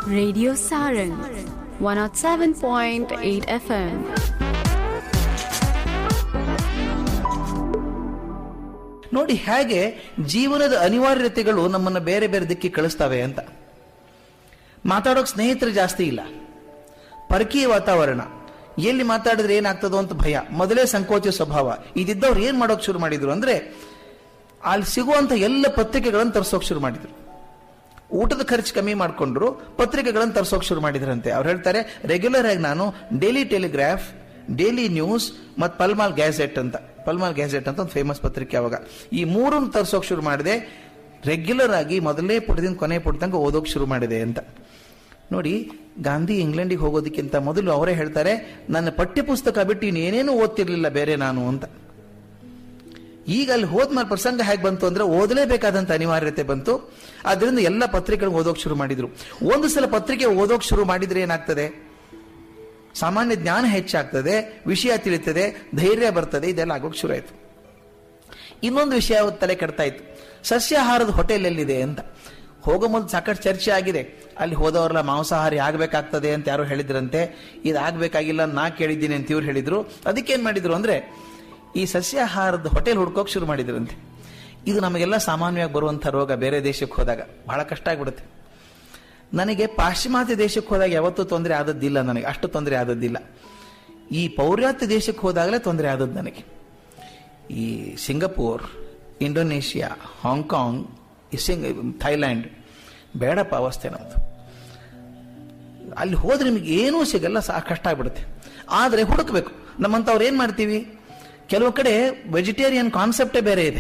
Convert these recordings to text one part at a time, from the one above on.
Radio Sarang 107.8 FM. ನೋಡಿ ಹೇಗೆ ಜೀವನದ ಅನಿವಾರ್ಯತೆಗಳು ನಮ್ಮನ್ನು ಬೇರೆ ಬೇರೆ ದಿಕ್ಕಿ ಕಳಿಸ್ತವೆ ಅಂತ. ಮಾತಾಡೋಕೆ ಸ್ನೇಹಿತರು ಜಾಸ್ತಿ ಇಲ್ಲ, ಪರಕೀಯ ವಾತಾವರಣ, ಎಲ್ಲಿ ಮಾತಾಡಿದ್ರೆ ಏನಾಗ್ತದೋ ಅಂತ ಭಯ, ಮೊದಲೇ ಸಂಕೋಚ ಸ್ವಭಾವ. ಇದಿದ್ದವ್ರು ಏನ್ ಮಾಡೋಕೆ ಶುರು ಮಾಡಿದ್ರು ಅಂದ್ರೆ ಅಲ್ಲಿ ಸಿಗುವಂತ ಎಲ್ಲ ಪತ್ರಿಕೆಗಳನ್ನು ತರಿಸೋಕೆ ಶುರು ಮಾಡಿದ್ರು. ಊಟದ ಖರ್ಚು ಕಮ್ಮಿ ಮಾಡಿಕೊಂಡ್ರು, ಪತ್ರಿಕೆಗಳನ್ನು ತರಿಸೋಕೆ ಶುರು ಮಾಡಿದ್ರಂತೆ. ಅವ್ರು ಹೇಳ್ತಾರೆ, ರೆಗ್ಯುಲರ್ ಆಗಿ ನಾನು ಡೈಲಿ ಟೆಲಿಗ್ರಾಫ್, ಡೈಲಿ ನ್ಯೂಸ್ ಮತ್ತು ಪಲ್ಮಾಲ್ ಗ್ಯಾಜೆಟ್ ಅಂತ ಒಂದು ಫೇಮಸ್ ಪತ್ರಿಕೆ. ಅವಾಗ ಈ ಮೂರನ್ನು ತರಿಸೋಕೆ ಶುರು ಮಾಡಿದೆ. ರೆಗ್ಯುಲರ್ ಆಗಿ ಮೊದಲನೇ ಪುಟದಿಂದ ಕೊನೆ ಪುಟ ತನಕ ಓದೋಕೆ ಶುರು ಮಾಡಿದೆ ಅಂತ. ನೋಡಿ, ಗಾಂಧಿ ಇಂಗ್ಲೆಂಡಿಗೆ ಹೋಗೋದಕ್ಕಿಂತ ಮೊದಲು ಅವರೇ ಹೇಳ್ತಾರೆ, ನನ್ನ ಪಠ್ಯ ಪುಸ್ತಕ ಬಿಟ್ಟು ಇನ್ನೇನೇನು ಓದ್ತಿರ್ಲಿಲ್ಲ ಬೇರೆ ನಾನು ಅಂತ. ಈಗ ಅಲ್ಲಿ ಹೋದ್ಮೇಲೆ ಪ್ರಸಂಗ ಹೇಗೆ ಬಂತು ಅಂದ್ರೆ ಓದಲೇಬೇಕಾದಂತ ಅನಿವಾರ್ಯತೆ ಬಂತು. ಆದ್ರಿಂದ ಎಲ್ಲ ಪತ್ರಿಕೆಗಳು ಓದೋಕೆ ಶುರು ಮಾಡಿದ್ರು. ಒಂದು ಸಲ ಪತ್ರಿಕೆ ಓದೋಕೆ ಶುರು ಮಾಡಿದ್ರೆ ಏನಾಗ್ತದೆ, ಸಾಮಾನ್ಯ ಜ್ಞಾನ ಹೆಚ್ಚಾಗ್ತದೆ, ವಿಷಯ ತಿಳಿತದೆ, ಧೈರ್ಯ ಬರ್ತದೆ, ಇದೆಲ್ಲ ಆಗೋಕೆ ಶುರು ಆಯ್ತು. ಇನ್ನೊಂದು ವಿಷಯ ತಲೆ ಕೆಡ್ತಾ ಇತ್ತು, ಸಸ್ಯಾಹಾರದ ಹೋಟೆಲ್ ಎಲ್ಲಿದೆ ಅಂತ. ಹೋಗೋ ಮೊದಲು ಸಾಕಷ್ಟು ಚರ್ಚೆ ಆಗಿದೆ. ಅಲ್ಲಿ ಹೋದವರೆಲ್ಲ ಮಾಂಸಾಹಾರಿ ಆಗ್ಬೇಕಾಗ್ತದೆ ಅಂತ ಯಾರು ಹೇಳಿದ್ರಂತೆ. ಇದಾಗಬೇಕಾಗಿಲ್ಲ, ನಾ ಕೇಳಿದ್ದೀನಿ ಅಂತ ಇವ್ರು ಹೇಳಿದ್ರು. ಅದಕ್ಕೇನ್ ಮಾಡಿದ್ರು ಅಂದ್ರೆ ಈ ಸಸ್ಯಾಹಾರದ ಹೋಟೆಲ್ ಹುಡ್ಕೋಕ್ ಶುರು ಮಾಡಿದ್ರಂತೆ. ಇದು ನಮಗೆಲ್ಲ ಸಾಮಾನ್ಯವಾಗಿ ಬರುವಂಥ ರೋಗ. ಬೇರೆ ದೇಶಕ್ಕೆ ಹೋದಾಗ ಬಹಳ ಕಷ್ಟ ಆಗ್ಬಿಡುತ್ತೆ. ನನಗೆ ಪಾಶ್ಚಿಮಾತ್ಯ ದೇಶಕ್ಕೆ ಹೋದಾಗ ಯಾವತ್ತೂ ತೊಂದರೆ ಆದದ್ದಿಲ್ಲ, ನನಗೆ ಅಷ್ಟು ತೊಂದರೆ ಆದದ್ದಿಲ್ಲ. ಈ ಪೌರಾತ್ಯ ದೇಶಕ್ಕೆ ಹೋದಾಗಲೇ ತೊಂದರೆ ಆದದ್ದು ನನಗೆ. ಈ ಸಿಂಗಪೂರ್, ಇಂಡೋನೇಷಿಯಾ, ಹಾಂಗ್ಕಾಂಗ್, ಥೈಲ್ಯಾಂಡ್, ಬೇಡಪ್ಪ ಅವಸ್ಥೆ ನಮ್ದು. ಅಲ್ಲಿ ಹೋದ್ರೆ ನಿಮಗೆ ಏನೂ ಸಿಗಲ್ಲ, ಕಷ್ಟ ಆಗ್ಬಿಡುತ್ತೆ. ಆದರೆ ಹುಡುಕ್ಬೇಕು. ನಮ್ಮಂಥವ್ರು ಏನ್ ಮಾಡ್ತೀವಿ, ಕೆಲವು ಕಡೆ ವೆಜಿಟೇರಿಯನ್ ಕಾನ್ಸೆಪ್ಟೇ ಬೇರೆ ಇದೆ.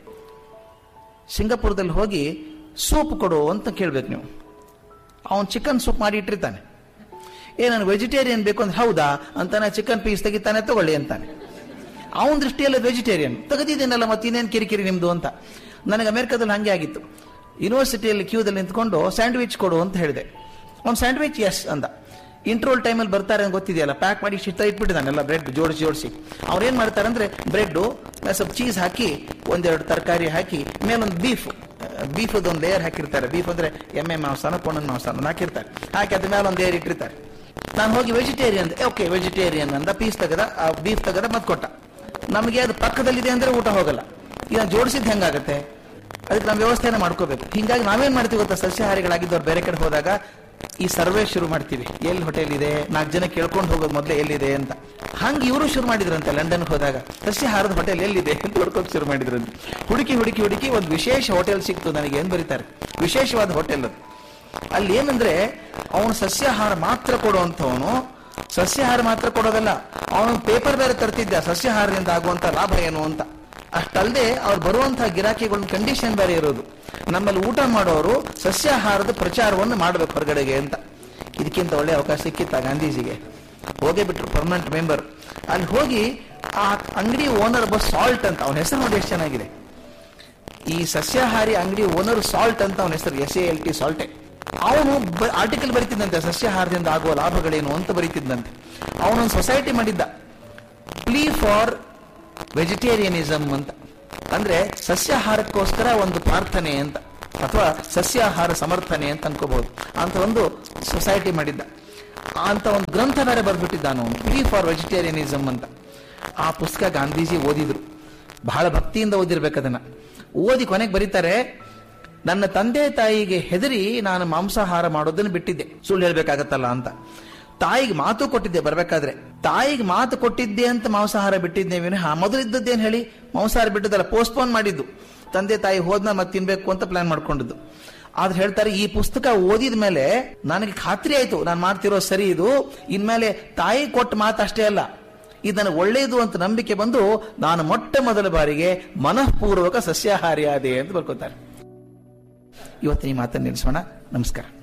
ಸಿಂಗಪುರದಲ್ಲಿ ಹೋಗಿ ಸೂಪ್ ಕೊಡು ಅಂತ ಕೇಳ್ಬೇಕು ನೀವು. ಅವನು ಚಿಕನ್ ಸೂಪ್ ಮಾಡಿ ಇಟ್ಟಿರ್ತಾನೆ. ನನಗೆ ವೆಜಿಟೇರಿಯನ್ ಬೇಕು ಅಂದ್ರೆ ಹೌದಾ ಅಂತಾನೆ, ಚಿಕನ್ ಪೀಸ್ ತೆಗಿತಾನೆ, ತಗೊಳ್ಳಿ ಅಂತಾನೆ. ಅವನ ದೃಷ್ಟಿಯಲ್ಲಿ ವೆಜಿಟೇರಿಯನ್ ತೆಗೆದಿದ್ದೇನಲ್ಲ, ಮತ್ತೆ ಇನ್ನೇನು ಕಿರಿಕಿರಿ ನಿಮ್ದು ಅಂತ. ನನಗೆ ಅಮೆರಿಕದಲ್ಲಿ ಹಂಗೆ ಆಗಿತ್ತು. ಯೂನಿವರ್ಸಿಟಿಯಲ್ಲಿ ಕ್ಯೂದಲ್ಲಿ ನಿಂತ್ಕೊಂಡು ಸ್ಯಾಂಡ್ವಿಚ್ ಕೊಡು ಅಂತ ಹೇಳಿದೆ. ಅವ್ನು ಸ್ಯಾಂಡ್ವಿಚ್ ಎಸ್ ಅಂದ. ಇಂಟ್ರೋಲ್ ಟೈಮಲ್ಲಿ ಬರ್ತಾರೆ ಅಂತ ಗೊತ್ತಿದೆಯಲ್ಲ, ಪ್ಯಾಕ್ ಮಾಡಿ ಇಟ್ಬಿಟ್ಟಿದ್ದಾನೆಲ್ಲ, ಬ್ರೆಡ್ ಜೋಡಿಸಿ. ಅವ್ರು ಏನ್ ಮಾಡ್ತಾರೆ ಅಂದ್ರೆ ಬ್ರೆಡ್ ಸ್ವಲ್ಪ ಚೀಸ್ ಹಾಕಿ, ಒಂದೆರಡು ತರಕಾರಿ ಹಾಕಿ, ಮೇಲೊಂದು ಬೀಫದೊಂದು ಲೇಯರ್ ಹಾಕಿರ್ತಾರೆ. ಬೀಫ್ ಅಂದ್ರೆ ಎಮ್ಮೆ ಮಾಂಸನ, ಕೋಣನ ಮಾಂಸನ ಹಾಕಿರ್ತಾರೆ. ಹಾಕಿ ಅದ್ರ ಮೇಲೆ ಒಂದು ಲೇಯರ್ ಇಟ್ಟಿರ್ತಾರೆ. ನಾನು ಹೋಗಿ ವೆಜಿಟೇರಿಯನ್, ಓಕೆ ವೆಜಿಟೇರಿಯನ್ ಅಂದ. ಪೀಸ್ ತೆಗದ, ಬೀಫ್ ತೆಗದ, ಮತ್ ಕೊಟ್ಟ. ನಮಗೆ ಅದು ಪಕ್ಕದಲ್ಲಿದೆ ಅಂದ್ರೆ ಊಟ ಹೋಗಲ್ಲ. ಈಗ ಜೋಡಿಸಿದ್ ಹೆಂಗಾಗತ್ತೆ? ಅದಕ್ಕೆ ನಾವು ವ್ಯವಸ್ಥೆನ ಮಾಡ್ಕೋಬೇಕು. ಹಿಂಗಾಗಿ ನಾವೇನ್ ಮಾಡ್ತೀವಿ ಗೊತ್ತಾ, ಸಸ್ಯಾಹಾರಿಗಳಾಗಿದ್ದವ್ರು ಬೇರೆ ಕಡೆ ಹೋದಾಗ ಈ ಸರ್ವೆ ಶುರು ಮಾಡ್ತೀವಿ. ಎಲ್ಲಿ ಹೋಟೆಲ್ ಇದೆ, 4 ಜನ ಕೇಳ್ಕೊಂಡು ಹೋಗೋದು ಮೊದಲೇ ಎಲ್ಲಿದೆ ಅಂತ. ಹಂಗೆ ಇವರು ಶುರು ಮಾಡಿದ್ರಂತೆ. ಲಂಡನ್ ಹೋದಾಗ ಸಸ್ಯಾಹಾರದ ಹೋಟೆಲ್ ಎಲ್ಲಿದೆ ಅಂತ ಹುಡ್ಕೋಕ್ ಶುರು ಮಾಡಿದ್ರಂತೆ. ಹುಡುಕಿ ಒಂದು ವಿಶೇಷ ಹೋಟೆಲ್ ಸಿಕ್ತು ನನಗೆ. ಏನ್ ಬರೀತಾರೆ, ವಿಶೇಷವಾದ ಹೋಟೆಲ್ ಅದು. ಅಲ್ಲಿ ಏನಂದ್ರೆ ಅವನು ಸಸ್ಯಾಹಾರ ಮಾತ್ರ ಕೊಡುವಂಥವನು. ಸಸ್ಯಾಹಾರ ಮಾತ್ರ ಕೊಡೋದಲ್ಲ, ಅವನು ಪೇಪರ್ ಬೇರೆ ತರ್ತಿದ್ದ, ಸಸ್ಯಾಹಾರದಿಂದ ಆಗುವಂತ ಲಾಭ ಏನು ಅಂತ. ಅಷ್ಟಲ್ಲದೆ ಅವ್ರು ಬರುವಂತಹ ಗಿರಾಕಿಗಳ ಕಂಡೀಷನ್ ಬೇರೆ ಇರೋದು. ನಮ್ಮಲ್ಲಿ ಊಟ ಮಾಡೋರು ಸಸ್ಯಾಹಾರದ ಪ್ರಚಾರವನ್ನು ಮಾಡಬೇಕು ಹೊರಗಡೆಗೆ ಅಂತ. ಇದಕ್ಕಿಂತ ಒಳ್ಳೆ ಅವಕಾಶ ಸಿಕ್ಕಿತ್ತ ಗಾಂಧೀಜಿಗೆ? ಹೋಗೇ ಬಿಟ್ರು, ಪರ್ಮನೆಂಟ್ ಮೆಂಬರ್. ಅಲ್ಲಿ ಹೋಗಿ ಆ ಅಂಗಡಿ ಓನರ್ ಸಾಲ್ಟ್ ಅಂತ, ಅವನ ಹೆಸರು ನೋಡಿ ಎಷ್ಟು ಚೆನ್ನಾಗಿದೆ. ಈ ಸಸ್ಯಾಹಾರಿ ಅಂಗಡಿ ಓನರ್ ಸಾಲ್ಟ್ ಅಂತ ಅವನ ಹೆಸರು, SALT, ಸಾಲ್ಟೆ. ಅವನು ಆರ್ಟಿಕಲ್ ಬರೀತಿದ್ದಂತೆ, ಸಸ್ಯಾಹಾರದಿಂದ ಆಗುವ ಲಾಭಗಳೇನು ಅಂತ ಬರೀತಿದ್ದಂತೆ. ಅವನೊಂದು ಸೊಸೈಟಿ ಮಾಡಿದ್ದ, ಪ್ಲೀ ಫಾರ್ ವೆಜಿಟೇರಿಯನಿಸಮ್ ಅಂತ. ಅಂದ್ರೆ ಸಸ್ಯಾಹಾರಕ್ಕೋಸ್ಕರ ಒಂದು ಪ್ರಾರ್ಥನೆ ಅಂತ, ಅಥವಾ ಸಸ್ಯಾಹಾರ ಸಮರ್ಥನೆ ಅಂತ ಅನ್ಕೋಬಹುದು. ಅಂತ ಒಂದು ಸೊಸೈಟಿ ಮಾಡಿದ್ದ. ಅಂತ ಒಂದು ಗ್ರಂಥ ಬೇರೆ ಬರ್ಬಿಟ್ಟಿದ್ದಾನು, ಪ್ಲೀ ಫಾರ್ ವೆಜಿಟೇರಿಯನಿಸಮ್ ಅಂತ. ಆ ಪುಸ್ತಕ ಗಾಂಧೀಜಿ ಓದಿದ್ರು, ಬಹಳ ಭಕ್ತಿಯಿಂದ ಓದಿರ್ಬೇಕದನ್ನ. ಓದಿ ಕೊನೆಗೆ ಬರೀತಾರೆ, ನನ್ನ ತಂದೆ ತಾಯಿಗೆ ಹೆದರಿ ನಾನು ಮಾಂಸಾಹಾರ ಮಾಡೋದನ್ನು ಬಿಟ್ಟಿದ್ದೆ, ಸುಳ್ಳು ಹೇಳ್ಬೇಕಾಗತ್ತಲ್ಲ ಅಂತ. ತಾಯಿಗೆ ಮಾತು ಕೊಟ್ಟಿದ್ದೆ ಬರ್ಬೇಕಾದ್ರೆ, ತಾಯಿಗೆ ಮಾತು ಕೊಟ್ಟಿದ್ದೆ ಅಂತ ಮಾಂಸಾಹಾರ ಬಿಟ್ಟಿದ್ದೆ ವಿನಃ ಮೊದಲು ಇದ್ದದ್ದೇನು ಹೇಳಿ, ಮಾಂಸಾಹಾರ ಬಿಟ್ಟದಲ್ಲ, ಪೋಸ್ಟ್ಪೋನ್ ಮಾಡಿದ್ದು. ತಂದೆ ತಾಯಿ ಹೋದ್ನ ಮತ್ತೆ ತಿನ್ಬೇಕು ಅಂತ ಪ್ಲಾನ್ ಮಾಡ್ಕೊಂಡಿದ್ದು. ಆದ್ರೆ ಹೇಳ್ತಾರೆ, ಈ ಪುಸ್ತಕ ಓದಿದ ಮೇಲೆ ನನಗೆ ಖಾತ್ರಿ ಆಯ್ತು, ನಾನು ಮಾಡ್ತಿರೋ ಸರಿ ಇದು. ಇನ್ಮೇಲೆ ತಾಯಿ ಕೊಟ್ಟ ಮಾತು ಅಷ್ಟೇ ಅಲ್ಲ, ಇದು ನನಗೆ ಒಳ್ಳೆಯದು ಅಂತ ನಂಬಿಕೆ ಬಂದು ನಾನು ಮೊಟ್ಟ ಮೊದಲ ಬಾರಿಗೆ ಮನಃಪೂರ್ವಕ ಸಸ್ಯಾಹಾರಿ ಆದೆ ಅಂತ ಬರ್ಕೋತಾರೆ. ಇವತ್ತಿನ ಈ ಮಾತನ್ನು ನಿಲ್ಲಿಸೋಣ. ನಮಸ್ಕಾರ.